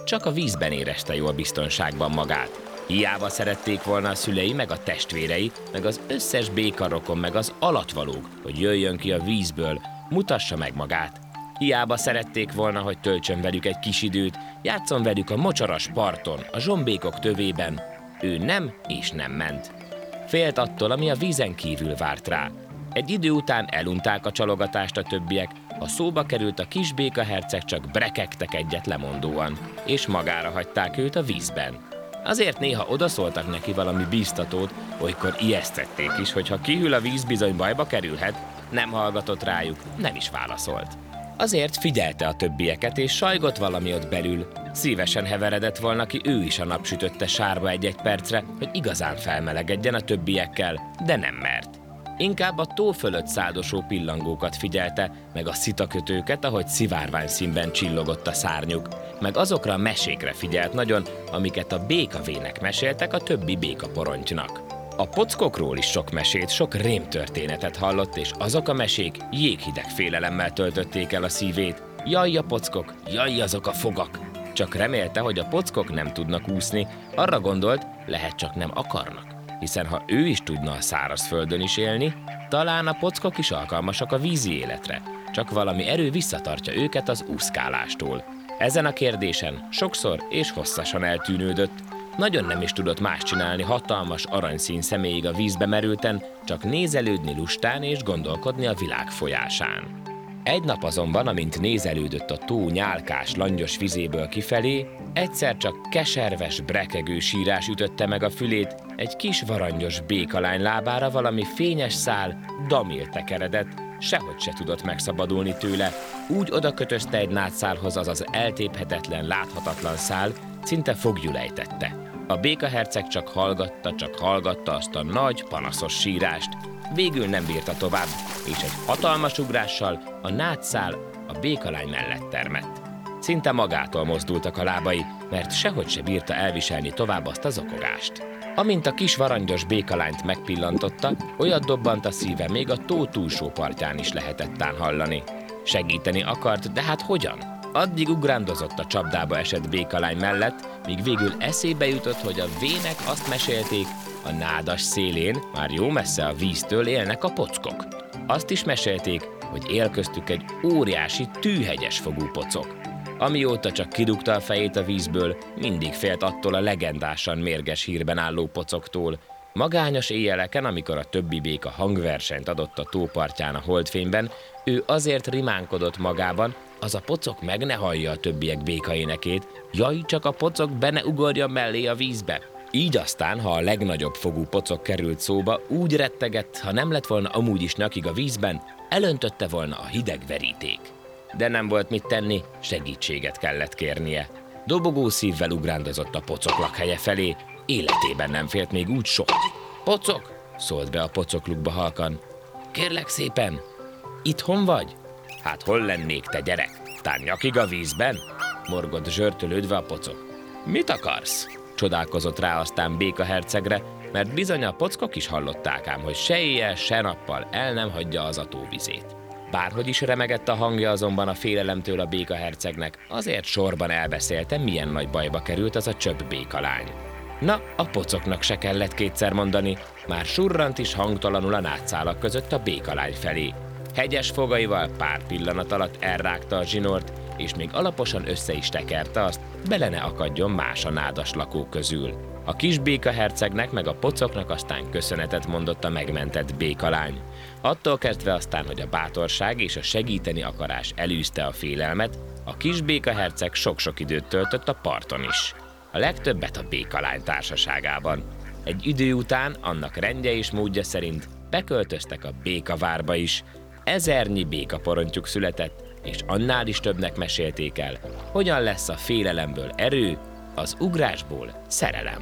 csak a vízben érezte jól biztonságban magát. Hiába szerették volna a szülei, meg a testvérei, meg az összes békarokon, meg az alattvalók, hogy jöjjön ki a vízből, mutassa meg magát. Hiába szerették volna, hogy töltsön velük egy kis időt, játszon velük a mocsaras parton, a zsombékok tövében. Ő nem és nem ment. Félt attól, ami a vízen kívül várt rá. Egy idő után elunták a csalogatást a többiek, ha szóba került a kis békaherceg, csak brekegtek egyet lemondóan, és magára hagyták őt a vízben. Azért néha odaszóltak neki valami bíztatót, olykor ijesztették is, hogy ha kihűl a víz, bizony bajba kerülhet. Nem hallgatott rájuk, nem is válaszolt. Azért figyelte a többieket, és sajgott valami ott belül. Szívesen heveredett volna ki ő is a napsütötte sárba egy-egy percre, hogy igazán felmelegedjen a többiekkel, de nem mert. Inkább a tó fölött száldosó pillangókat figyelte, meg a szitakötőket, ahogy szivárvány színben csillogott a szárnyuk, meg azokra a mesékre figyelt nagyon, amiket a békavének meséltek a többi békaporontynak. A pockokról is sok mesét, sok rémtörténetet hallott, és azok a mesék jéghideg félelemmel töltötték el a szívét. Jaj a pockok, jaj azok a fogak! Csak remélte, hogy a pockok nem tudnak úszni, arra gondolt, lehet csak nem akarnak. Hiszen ha ő is tudna a szárazföldön is élni, talán a pockok is alkalmasak a vízi életre, csak valami erő visszatartja őket az úszkálástól. Ezen a kérdésen sokszor és hosszasan eltűnődött, nagyon nem is tudott más csinálni hatalmas aranyszín személyig a vízbe merülten, csak nézelődni lustán és gondolkodni a világ folyásán. Egy nap azonban, amint nézelődött a tó nyálkás, langyos vizéből kifelé, egyszer csak keserves, brekegő sírás ütötte meg a fülét, egy kis varangyos békalány lábára valami fényes szál damil tekeredett, sehogy se tudott megszabadulni tőle, úgy odakötözte egy nátszálhoz, azaz eltéphetetlen, láthatatlan szál, szinte foglyul ejtette. A békaherceg csak hallgatta azt a nagy, panaszos sírást. Végül nem bírta tovább, és egy hatalmas ugrással a nátszál a békalány mellett termett. Szinte magától mozdultak a lábai, mert sehogy se bírta elviselni tovább azt a zokogást. Amint a kis varangyos békalányt megpillantotta, olyat dobbant a szíve, még a tó túlsó partján is lehetett tán hallani. Segíteni akart, de hát hogyan? Addig ugrándozott a csapdába esett békalány mellett, míg végül eszébe jutott, hogy a vének azt mesélték, a nádas szélén, már jó messze a víztől élnek a pockok. Azt is mesélték, hogy él köztük egy óriási, tűhegyes fogú pocok. Amióta csak kidugta a fejét a vízből, mindig félt attól a legendásan mérges hírben álló pocoktól. Magányos éjjeleken, amikor a többi béka hangversenyt adott a tópartján a holdfényben, ő azért rimánkodott magában, az a pocok meg ne hallja a többiek békaénekét, jaj, csak a pocok be ne ugorja mellé a vízbe. Így aztán, ha a legnagyobb fogú pocok került szóba, úgy rettegett, ha nem lett volna amúgy is nyakig a vízben, elöntötte volna a hideg veríték. De nem volt mit tenni, segítséget kellett kérnie. Dobogó szívvel ugrándozott a pocok lakhelye felé, életében nem félt még úgy soha. Pocok! Szólt be a pocoklukba halkan. Kérlek szépen, itthon vagy? Hát hol lennék, te gyerek? Tán nyakig a vízben? Morgott zsörtölődve a pocok. Mit akarsz? Csodálkozott rá aztán békahercegre, mert bizony a pockok is hallották ám, hogy se éjjel, se nappal el nem hagyja az a tóvizét. Bárhogy is remegett a hangja azonban a félelemtől a békahercegnek, azért sorban elbeszélte, milyen nagy bajba került az a csöpp békalány. Na, a pocoknak se kellett kétszer mondani, már surrant is hangtalanul a nátszálak között a békalány felé. Hegyes fogaival pár pillanat alatt elrágta a zsinort, és még alaposan össze is tekerte azt, bele ne akadjon más a nádas lakók közül. A kis békahercegnek meg a pocoknak aztán köszönetet mondott a megmentett békalány. Attól kezdve aztán, hogy a bátorság és a segíteni akarás elűzte a félelmet, a kis békaherceg sok-sok időt töltött a parton is. A legtöbbet a békalány társaságában. Egy idő után, annak rendje és módja szerint beköltöztek a békavárba is. Ezernyi békaporontyuk született, és annál is többnek mesélték el, hogyan lesz a félelemből erő, az ugrásból szerelem.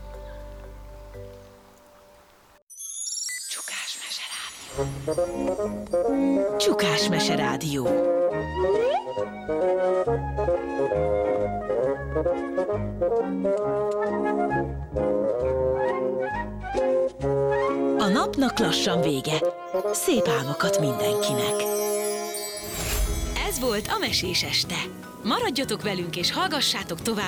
Csukás Mese Rádió. A napnak lassan vége. Szép álmokat mindenkinek. Ez volt a Mesés Este. Maradjatok velünk és hallgassátok tovább